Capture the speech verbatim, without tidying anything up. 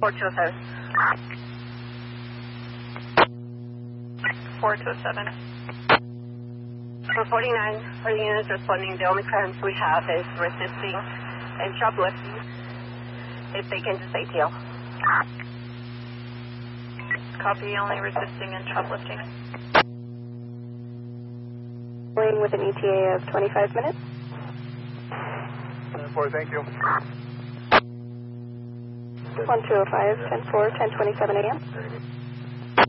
four two oh seven. four two oh seven. For forty-nine, for the units responding, the only crimes we have is resisting and shoplifting. If they can just A T L. Copy, only resisting and shoplifting. Going with an E T A of twenty-five minutes. ten four, thank you. one two oh five, ten four, ten twenty-seven a m